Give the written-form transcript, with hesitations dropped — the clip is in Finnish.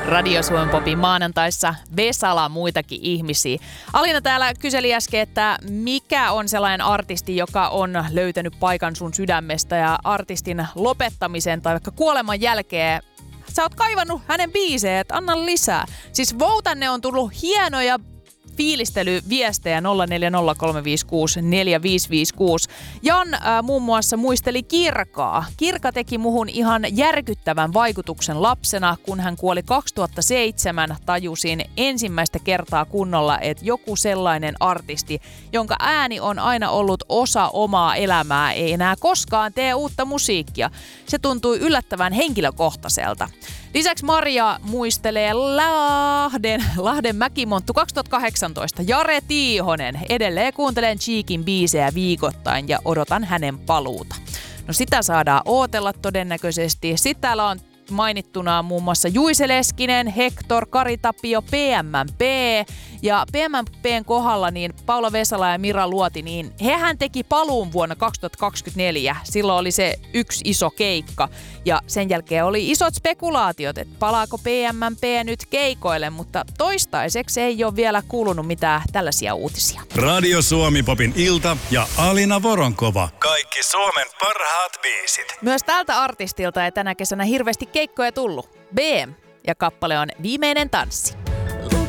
Radio Suomen Popin maanantaissa Vesala muitakin ihmisiä. Alina täällä kyseli äsken, että mikä on sellainen artisti, joka on löytänyt paikan sun sydämestä ja artistin lopettamisen tai vaikka kuoleman jälkeen sä oot kaivannut hänen biisejä, että anna lisää. Siis Voutanne on tullut hienoja fiilistelyviestejä 0403564556. Jan muun muassa muisteli Kirkaa. Kirka teki muhun ihan järkyttävän vaikutuksen lapsena, kun hän kuoli 2007. Tajusin ensimmäistä kertaa kunnolla, että joku sellainen artisti, jonka ääni on aina ollut osa omaa elämää, ei enää koskaan tee uutta musiikkia. Se tuntui yllättävän henkilökohtaiselta. Lisäksi Maria muistelee Lahden Mäkimonttu 2018. Jare Tiihonen. Edelleen kuuntelen Cheekin biisejä viikoittain ja odotan hänen paluuta. No sitä saadaan ootella todennäköisesti. Sitten täällä on mainittuna muun muassa Juise Leskinen, Hector, Kari Tapio, PMMP. Ja PMMPn kohdalla niin Paula Vesala ja Mira Luoti, niin hehän teki paluun vuonna 2024. Silloin oli se yksi iso keikka. Ja sen jälkeen oli isot spekulaatiot, että palaako PMMP nyt keikoille, mutta toistaiseksi ei ole vielä kuulunut mitään tällaisia uutisia. Radio Suomi Popin ilta ja Alina Voronkova. Kaikki Suomen parhaat biisit. Myös tältä artistilta ei tänä kesänä hirveästi keikkoja tullut. BM ja kappale on Viimeinen tanssi.